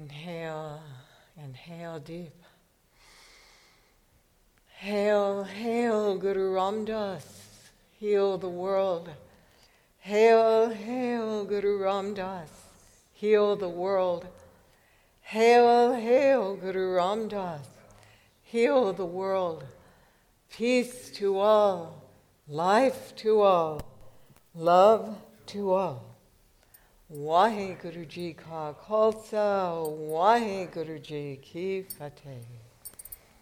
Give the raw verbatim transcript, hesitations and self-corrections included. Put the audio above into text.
Inhale, inhale deep. Hail, hail, Guru Ram Das, heal the world. Hail, hail, Guru Ram Das, heal the world. Hail, hail, Guru Ram Das, heal the world. Peace to all, life to all, love to all. Waheguru Ji Ka Khalsa, Waheguru Ji Ki Fateh.